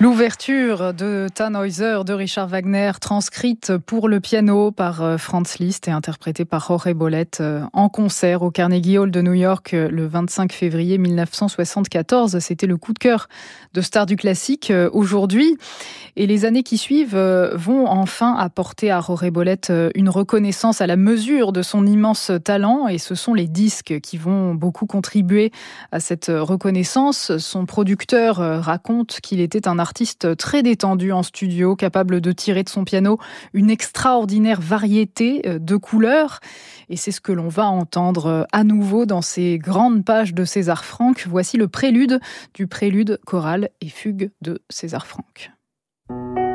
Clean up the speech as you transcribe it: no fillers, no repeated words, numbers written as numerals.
L'ouverture de Tannhäuser de Richard Wagner, transcrite pour le piano par Franz Liszt et interprétée par Jorge Bolette en concert au Carnegie Hall de New York le 25 février 1974. C'était le coup de cœur de stars du classique aujourd'hui. Et les années qui suivent vont enfin apporter à Jorge Bolette une reconnaissance à la mesure de son immense talent. Et ce sont les disques qui vont beaucoup contribuer à cette reconnaissance. Son producteur raconte qu'il était un artiste très détendu en studio, capable de tirer de son piano une extraordinaire variété de couleurs. Et c'est ce que l'on va entendre à nouveau dans ces grandes pages de César Franck. Voici le prélude du prélude choral et fugue de César Franck.